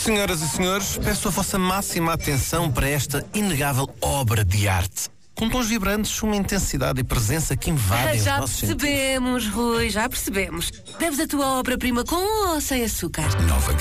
Senhoras e senhores, peço a vossa máxima atenção para esta inegável obra de arte. Com tons vibrantes, uma intensidade e presença que invadem os Já nossos sentidos. percebemos, Rui, já percebemos. Deves a tua obra-prima com ou sem açúcar? Nova